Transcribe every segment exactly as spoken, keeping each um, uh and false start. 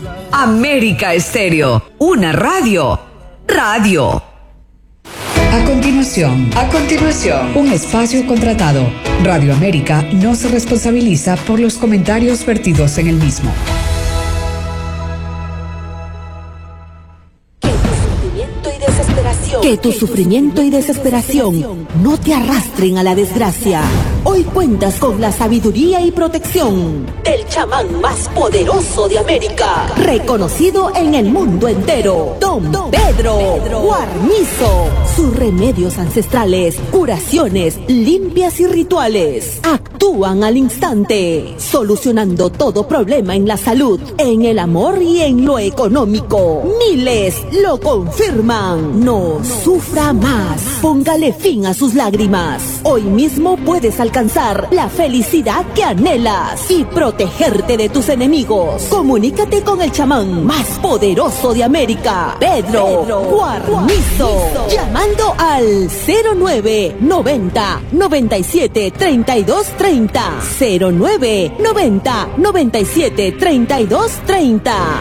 América Estéreo, una radio. Radio. A continuación, a continuación, un espacio contratado. Radio América no se responsabiliza por los comentarios vertidos en el mismo. Que tu sufrimiento y desesperación no te arrastren a la desgracia. Hoy cuentas con la sabiduría y protección del chamán más poderoso de América, reconocido en el mundo entero, Don, Don Pedro, Pedro Guarnizo. Sus remedios ancestrales, curaciones, limpias y rituales actúan al instante, solucionando todo problema en la salud, en el amor y en lo económico. Miles lo confirman. No sufra más. Póngale fin a sus lágrimas. Hoy mismo puedes alcanzar la felicidad que anhelas y protegerte de tus enemigos. Comunícate con el chamán más poderoso de América, Pedro, Pedro Guarnizo, llamando al cero nueve noventa noventa y siete treinta y dos treinta, cero nueve noventa noventa y siete treinta y dos treinta.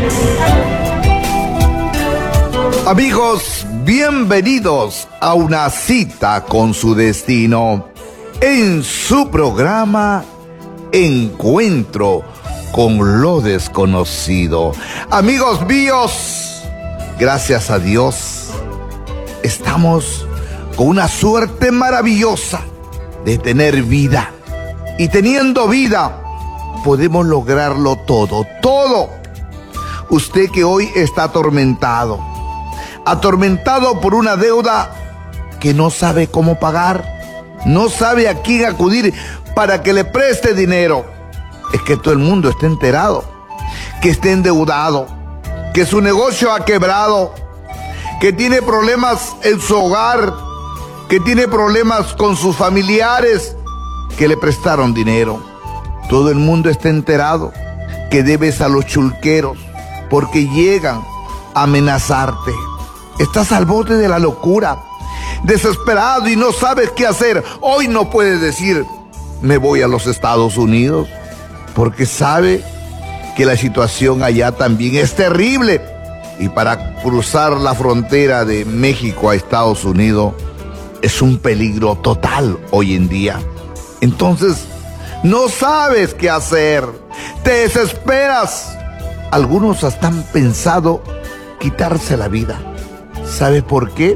Amigos, bienvenidos a una cita con su destino en su programa Encuentro con lo Desconocido. Amigos míos, gracias a Dios, estamos con una suerte maravillosa de tener vida. Y teniendo vida, podemos lograrlo todo, todo. Usted que hoy está atormentado, atormentado por una deuda que no sabe cómo pagar, no sabe a quién acudir para que le preste dinero. Es que todo el mundo está enterado, que está endeudado, que su negocio ha quebrado, que tiene problemas en su hogar, que tiene problemas con sus familiares que le prestaron dinero. Todo el mundo está enterado que debes a los chulqueros porque llegan a amenazarte. Estás al borde de la locura, desesperado y no sabes qué hacer. Hoy no puedes decir, me voy a los Estados Unidos, porque sabe que la situación allá también es terrible. Y para cruzar la frontera de México a Estados Unidos es un peligro total hoy en día. Entonces, no sabes qué hacer, te desesperas. Algunos hasta han pensado quitarse la vida. ¿Sabe por qué?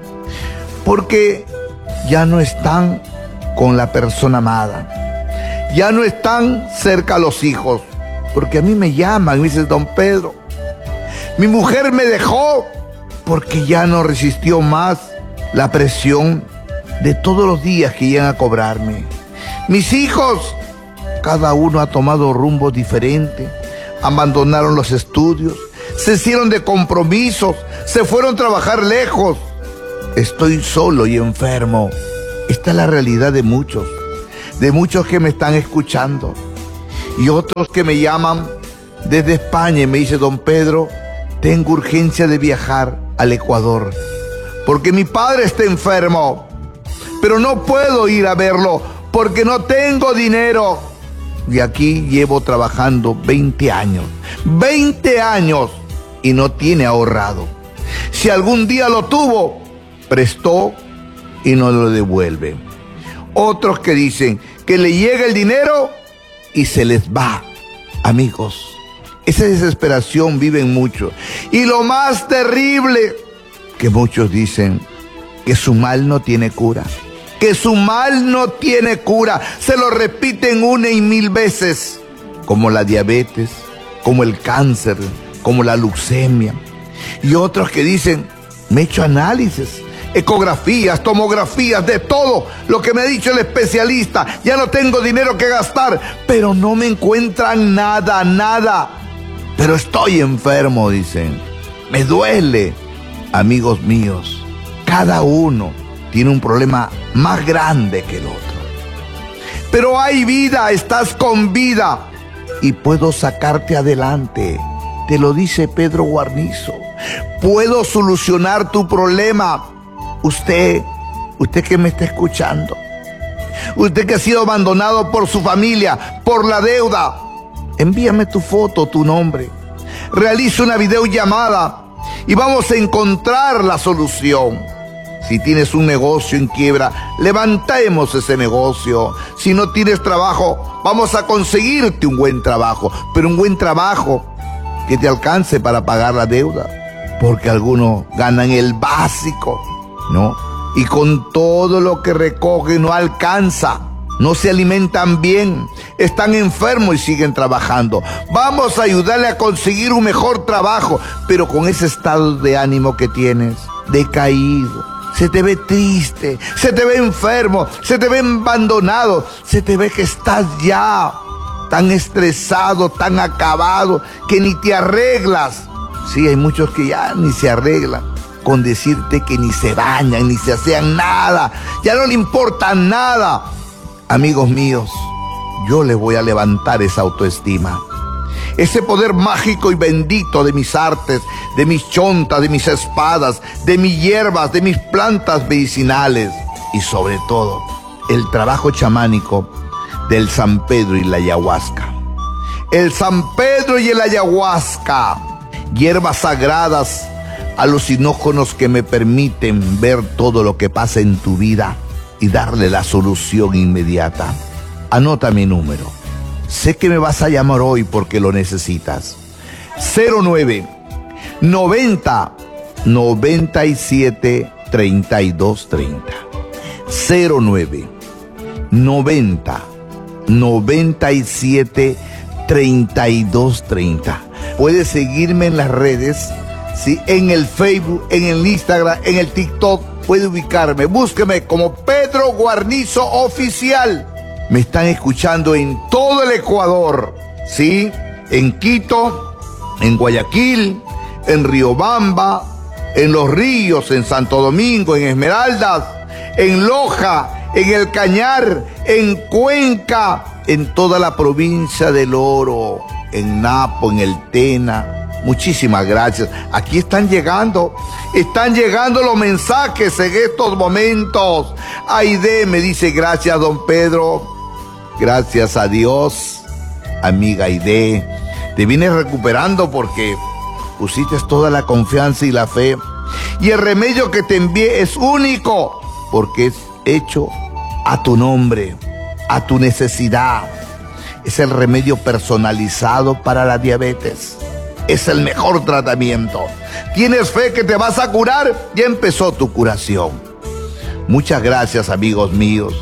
Porque ya no están con la persona amada, ya no están cerca a los hijos. Porque a mí me llaman y me dicen, don Pedro, mi mujer me dejó porque ya no resistió más la presión de todos los días que llegan a cobrarme. Mis hijos, cada uno ha tomado rumbos diferentes, abandonaron los estudios, se hicieron de compromisos, se fueron a trabajar lejos. Estoy solo y enfermo. Esta es la realidad de muchos, de muchos que me están escuchando. Y otros que me llaman desde España y me dicen, don Pedro, tengo urgencia de viajar al Ecuador, porque mi padre está enfermo, pero no puedo ir a verlo, porque no tengo dinero. Y aquí llevo trabajando veinte años, veinte años, y no tiene ahorrado. Si algún día lo tuvo, prestó y no lo devuelve. Otros que dicen que le llega el dinero y se les va. Amigos, esa desesperación viven muchos. Y lo más terrible, que muchos dicen que su mal no tiene cura. Que su mal no tiene cura. Se lo repiten una y mil veces. Como la diabetes, como el cáncer, como la leucemia. Y otros que dicen, me he hecho análisis, ecografías, tomografías, de todo lo que me ha dicho el especialista. Ya no tengo dinero que gastar, pero no me encuentran nada, nada. Pero estoy enfermo, dicen. Me duele. Amigos míos, cada uno tiene un problema más grande que el otro. Pero hay vida, estás con vida y puedo sacarte adelante. Te lo dice Pedro Guarnizo. Puedo solucionar tu problema. Usted, usted que me está escuchando, usted que ha sido abandonado por su familia, por la deuda, envíame tu foto, tu nombre. realiza una videollamada y vamos a encontrar la solución. Si tienes un negocio en quiebra, levantemos ese negocio. Si no tienes trabajo, vamos a conseguirte un buen trabajo, pero un buen trabajo que te alcance para pagar la deuda, porque algunos ganan el básico, ¿no? Y con todo lo que recogen no alcanza, no se alimentan bien, están enfermos y siguen trabajando. Vamos a ayudarle a conseguir un mejor trabajo, pero con ese estado de ánimo que tienes, decaído. Se te ve triste, se te ve enfermo, se te ve abandonado, se te ve que estás ya tan estresado, tan acabado, que ni te arreglas. Sí, hay muchos que ya ni se arreglan, con decirte que ni se bañan, ni se hacen nada, ya no le importa nada. Amigos míos, yo les voy a levantar esa autoestima. Ese poder mágico y bendito de mis artes, de mis chontas, de mis espadas, de mis hierbas, de mis plantas medicinales y sobre todo el trabajo chamánico del San Pedro y la ayahuasca. El San Pedro y el ayahuasca, hierbas sagradas, alucinógenos que me permiten ver todo lo que pasa en tu vida y darle la solución inmediata. Anota mi número. Sé que me vas a llamar hoy porque lo necesitas. cero nueve noventa noventa y siete treinta y dos treinta. cero nueve noventa noventa y siete treinta y dos treinta. Puedes seguirme en las redes, ¿sí? En el Facebook, en el Instagram, en el TikTok. Puede ubicarme. Búsqueme como Pedro Guarnizo Oficial. Me están escuchando en todo el Ecuador, ¿sí? En Quito, en Guayaquil, en Riobamba, en Los Ríos, en Santo Domingo, en Esmeraldas, en Loja, en El Cañar, en Cuenca, en toda la provincia del Oro, en Napo, en El Tena. Muchísimas gracias. Aquí están llegando, están llegando los mensajes en estos momentos. Aide me dice, gracias, don Pedro. Gracias a Dios, amiga Aide. Te vienes recuperando porque pusiste toda la confianza y la fe. Y el remedio que te envié es único, porque es hecho a tu nombre, a tu necesidad. Es el remedio personalizado para la diabetes. Es el mejor tratamiento. ¿Tienes fe que te vas a curar? Ya empezó tu curación. Muchas gracias, amigos míos.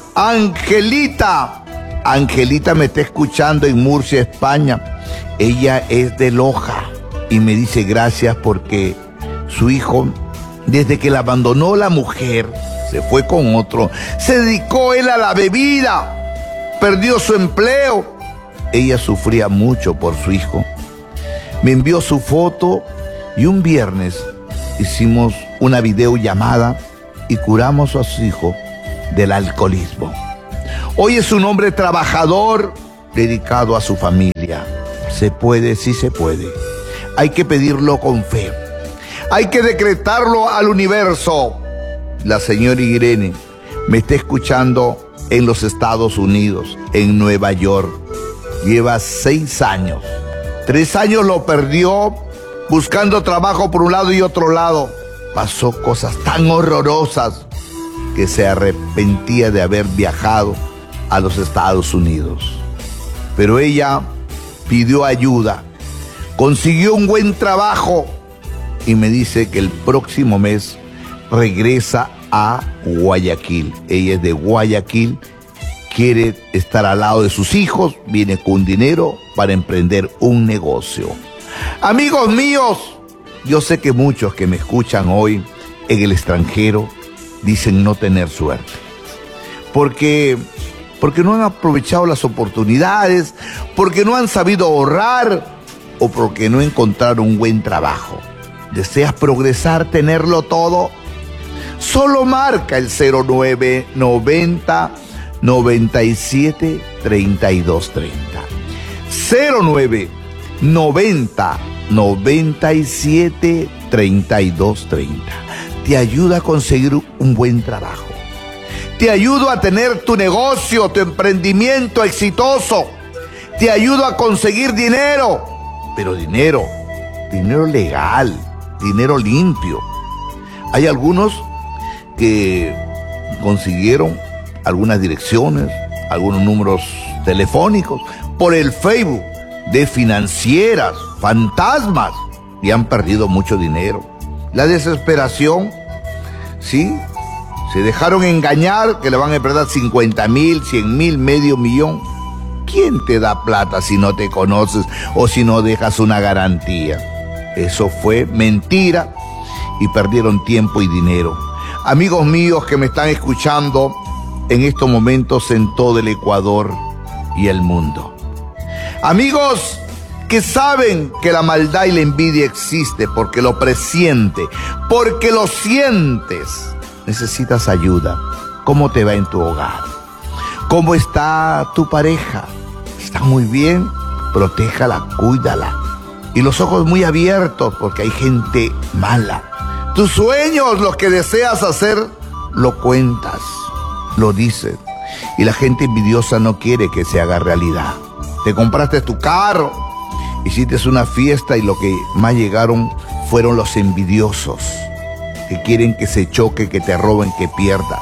Angelita, Angelita me está escuchando en Murcia, España. Ella es de Loja y me dice gracias porque su hijo, desde que la abandonó la mujer, se fue con otro, se dedicó él a la bebida, perdió su empleo. Ella sufría mucho por su hijo. Me envió su foto y un viernes hicimos una videollamada y curamos a su hijo del alcoholismo. Hoy es un hombre trabajador, dedicado a su familia. Se puede, sí se puede. Hay que pedirlo con fe. Hay que decretarlo al universo. La señora Irene me está escuchando en los Estados Unidos, en Nueva York. Lleva seis años. Tres años lo perdió buscando trabajo por un lado y otro lado. Pasó cosas tan horrorosas que se arrepentía de haber viajado a los Estados Unidos. Pero ella pidió ayuda, consiguió un buen trabajo y me dice que el próximo mes regresa a Guayaquil. Ella es de Guayaquil, quiere estar al lado de sus hijos, viene con dinero para emprender un negocio. Amigos míos, yo sé que muchos que me escuchan hoy en el extranjero dicen no tener suerte, porque, porque no han aprovechado las oportunidades, porque no han sabido ahorrar o porque no encontraron un buen trabajo. ¿Deseas progresar, tenerlo todo? Solo marca el cero nueve noventa noventa y siete treinta y dos treinta. cero nueve noventa noventa y siete treinta y dos treinta. Te ayuda a conseguir un buen trabajo. Te ayudo a tener tu negocio, tu emprendimiento exitoso. Te ayudo a conseguir dinero. pero dinero, dinero legal, dinero limpio. Hay algunos que consiguieron algunas direcciones, algunos números telefónicos por el Facebook de financieras, fantasmas, y han perdido mucho dinero. La desesperación, ¿sí? Se dejaron engañar que le van a perder cincuenta mil, cien mil, medio millón. ¿Quién te da plata si no te conoces o si no dejas una garantía? Eso fue mentira y perdieron tiempo y dinero. Amigos míos que me están escuchando en estos momentos en todo el Ecuador y el mundo. Amigos que saben que la maldad y la envidia existe porque lo presiente, porque lo sientes. Necesitas ayuda. ¿Cómo te va en tu hogar? ¿Cómo está tu pareja? ¿Está muy bien? Protéjala, cuídala. Y los ojos muy abiertos porque hay gente mala. Tus sueños, los que deseas hacer, lo cuentas, lo dices. Y la gente envidiosa no quiere que se haga realidad. Te compraste tu carro, hiciste una fiesta y lo que más llegaron fueron los envidiosos, que quieren que se choque, que te roben, que pierdas.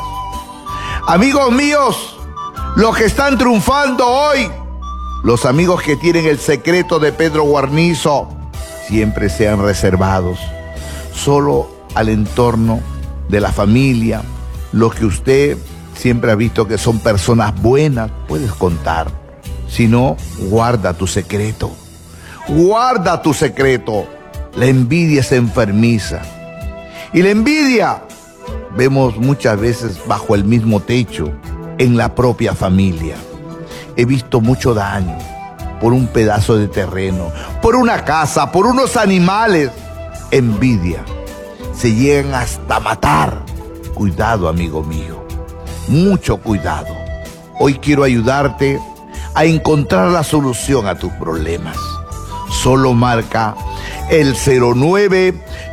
Amigos míos, los que están triunfando hoy, los amigos que tienen el secreto de Pedro Guarnizo, siempre sean reservados. Solo al entorno de la familia, los que usted siempre ha visto que son personas buenas, puedes contar. Si no, guarda tu secreto. Guarda tu secreto. La envidia es enfermiza. Y la envidia vemos muchas veces bajo el mismo techo, en la propia familia. He visto mucho daño por un pedazo de terreno, por una casa, por unos animales. Envidia. Se llegan hasta matar. Cuidado, amigo mío. Mucho cuidado. Hoy quiero ayudarte a encontrar la solución a tus problemas. Solo marca el cero nueve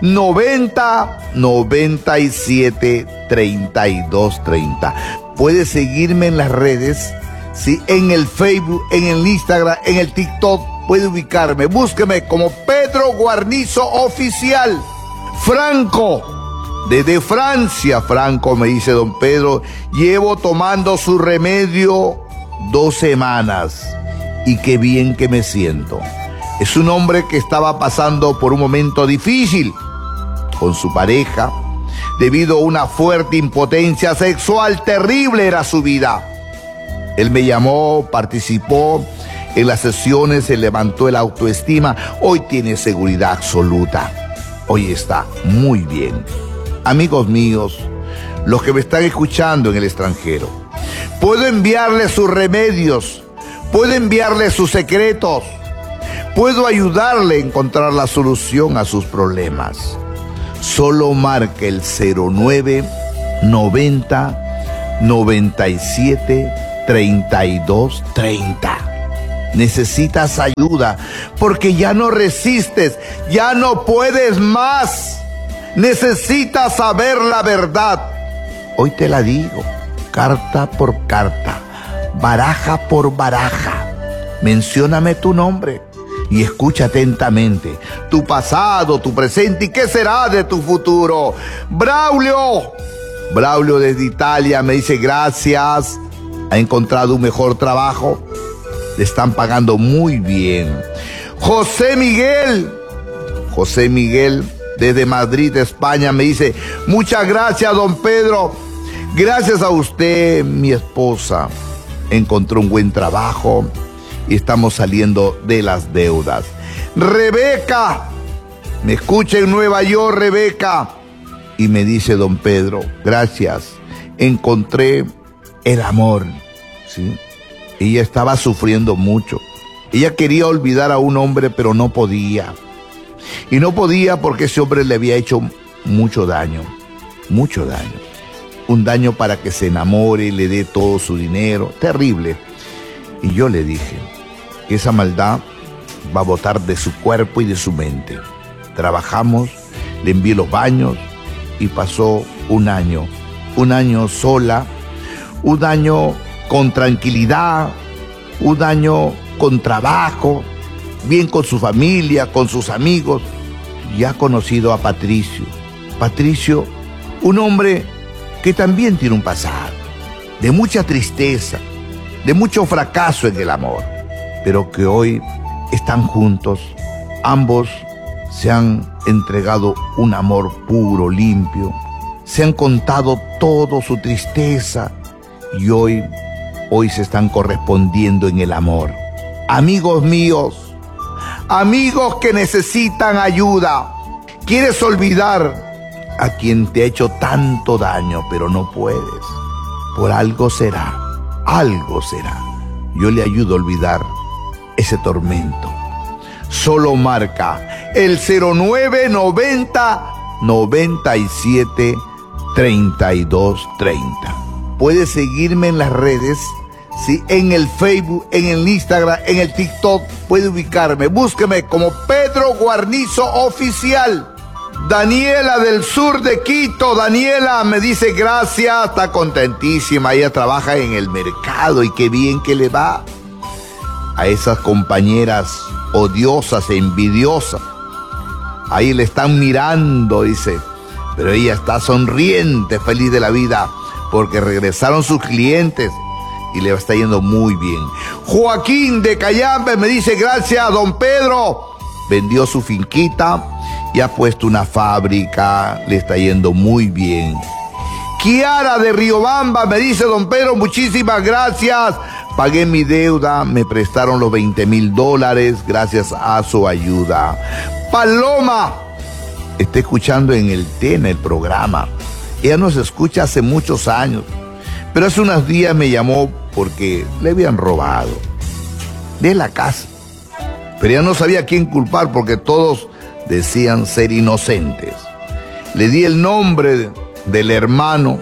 noventa noventa y siete treinta y dos treinta. Puedes seguirme en las redes, ¿sí? En el Facebook, en el Instagram, en el TikTok. Puede ubicarme. Búsqueme como Pedro Guarnizo Oficial. Franco, desde Francia. Franco me dice: don Pedro, llevo tomando su remedio dos semanas y qué bien que me siento. Es un hombre que estaba pasando por un momento difícil con su pareja debido a una fuerte impotencia sexual. Terrible era su vida. Él me llamó, participó en las sesiones, se levantó el autoestima. Hoy tiene seguridad absoluta. Hoy está muy bien. Amigos míos, los que me están escuchando en el extranjero, puedo enviarles sus remedios, puedo enviarles sus secretos, puedo ayudarle a encontrar la solución a sus problemas. Solo marque el cero nueve noventa noventa y siete treinta y dos treinta. Necesitas ayuda porque ya no resistes, ya no puedes más. Necesitas saber la verdad. Hoy te la digo, carta por carta, baraja por baraja. Mencióname tu nombre y escucha atentamente. Tu pasado, tu presente y qué será de tu futuro. Braulio, Braulio desde Italia me dice: gracias, ha encontrado un mejor trabajo. Le están pagando muy bien. José Miguel, José Miguel desde Madrid, España, me dice: muchas gracias, don Pedro. Gracias a usted, mi esposa encontró un buen trabajo y estamos saliendo de las deudas. Rebeca, me escucha en Nueva York, Rebeca, y me dice: don Pedro, gracias, encontré el amor, ¿sí? Ella estaba sufriendo mucho. Ella quería olvidar a un hombre, pero no podía. Y no podía porque ese hombre le había hecho mucho daño, mucho daño. Un daño para que se enamore y le dé todo su dinero, terrible. Y yo le dije que esa maldad va a botar de su cuerpo y de su mente. Trabajamos, le envié los baños y pasó un año, un año sola, un año con tranquilidad, un año con trabajo, bien con su familia, con sus amigos, y ha conocido a Patricio. Patricio, un hombre que también tiene un pasado de mucha tristeza, de mucho fracaso en el amor, pero que hoy están juntos. Ambos se han entregado un amor puro, limpio, se han contado todo su tristeza y hoy, hoy se están correspondiendo en el amor. Amigos míos, amigos que necesitan ayuda, quieres olvidar a quien te ha hecho tanto daño, pero no puedes. Por algo será, algo será. Yo le ayudo a olvidar ese tormento. Solo marca el cero nueve noventa noventa y siete treinta y dos treinta. Puedes seguirme en las redes, sí, en el Facebook, en el Instagram, en el TikTok. Puede ubicarme, búsqueme como Pedro Guarnizo Oficial. Daniela del sur de Quito, Daniela me dice gracias, está contentísima, ella trabaja en el mercado y qué bien que le va. A esas compañeras odiosas e envidiosas, ahí le están mirando, dice, pero ella está sonriente, feliz de la vida, porque regresaron sus clientes y le está yendo muy bien. Joaquín de Cayambe me dice gracias, don Pedro, vendió su finquita y ha puesto una fábrica, le está yendo muy bien. Kiara de Riobamba me dice, don Pedro, muchísimas gracias. Pagué mi deuda, me prestaron los veinte mil dólares gracias a su ayuda. Paloma está escuchando en el T, en el programa. Ella nos escucha hace muchos años, pero hace unos días me llamó porque le habían robado de la casa. Pero ella no sabía a quién culpar porque todos decían ser inocentes. Le di el nombre del hermano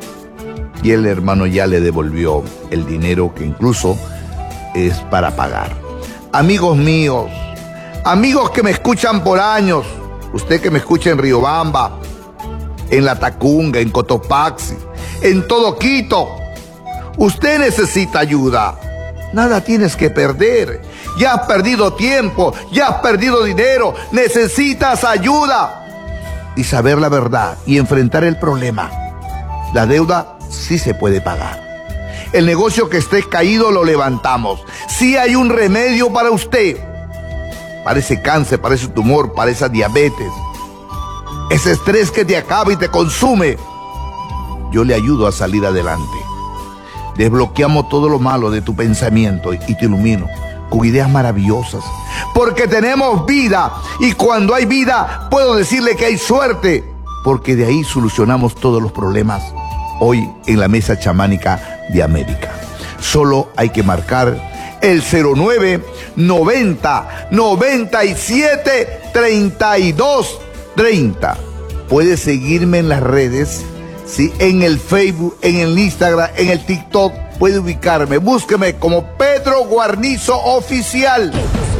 y el hermano ya le devolvió el dinero que incluso es para pagar. Amigos míos, amigos que me escuchan por años, usted que me escucha en Riobamba, en La Tacunga, en Cotopaxi, en todo Quito, usted necesita ayuda. Nada tienes que perder. Ya has perdido tiempo, ya has perdido dinero, necesitas ayuda. Y saber la verdad y enfrentar el problema. La deuda sí se puede pagar. El negocio que esté caído lo levantamos. Sí hay un remedio para usted. Para ese cáncer, para ese tumor, para esa diabetes. Ese estrés que te acaba y te consume. Yo le ayudo a salir adelante. Desbloqueamos todo lo malo de tu pensamiento y te ilumino con ideas maravillosas, porque tenemos vida, y cuando hay vida puedo decirle que hay suerte, porque de ahí solucionamos todos los problemas hoy en la mesa chamánica de América. Solo hay que marcar el cero nueve noventa noventa y siete treinta y dos treinta. Puedes seguirme en las redes, ¿sí? En el Facebook, en el Instagram, en el TikTok. Puede ubicarme, búsqueme como Pedro Guarnizo Oficial.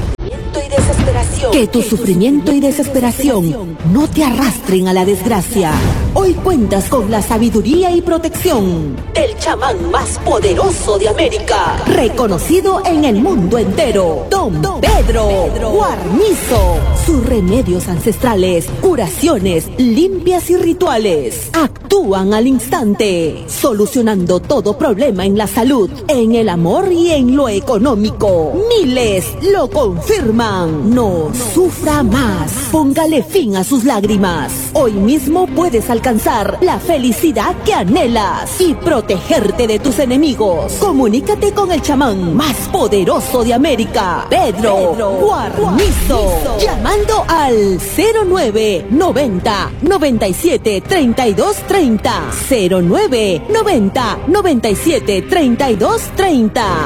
Que tu sufrimiento y desesperación no te arrastren a la desgracia. Hoy cuentas con la sabiduría y protección del chamán más poderoso de América, reconocido en el mundo entero, Don Pedro Guarnizo. Sus remedios ancestrales, curaciones, limpias y rituales actúan al instante, solucionando todo problema en la salud, en el amor y en lo económico. Miles lo confirman. No sufra más. Póngale fin a sus lágrimas. Hoy mismo puedes alcanzar la felicidad que anhelas y protegerte de tus enemigos. Comunícate con el chamán más poderoso de América, Pedro, Pedro Guarnizo, llamando al cero nueve noventa noventa y siete treinta y dos treinta, cero nueve noventa noventa y siete treinta y dos treinta.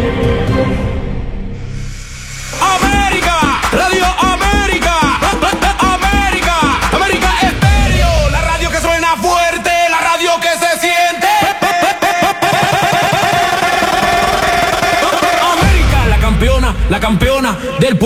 América, Radio América, América, América Estéreo, la radio que suena fuerte, la radio que se siente. América, la campeona, la campeona del pueblo.